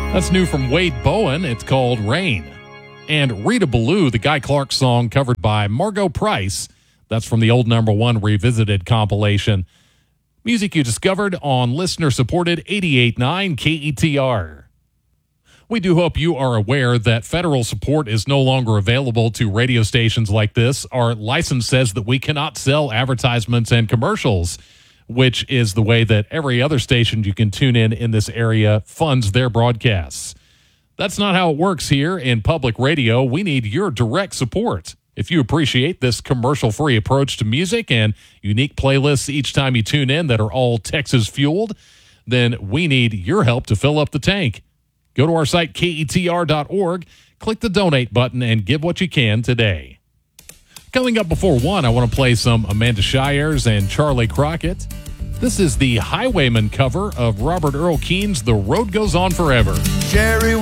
That's new from Wade Bowen. It's called Rain. And Rita Ballou, the Guy Clark song covered by Margot Price. That's from the old number one revisited compilation. Music you discovered on listener-supported 88.9 KETR. We do hope you are aware that federal support is no longer available to radio stations like this. Our license says that we cannot sell advertisements and commercials, which is the way that every other station you can tune in this area funds their broadcasts. That's not how it works here in public radio. We need your direct support. If you appreciate this commercial-free approach to music and unique playlists each time you tune in that are all Texas-fueled, then we need your help to fill up the tank. Go to our site, KETR.org, click the donate button, and give what you can today. Coming up before 1, I want to play some Amanda Shires and Charlie Crockett. This is the Highwayman cover of Robert Earl Keen's The Road Goes On Forever. Jerry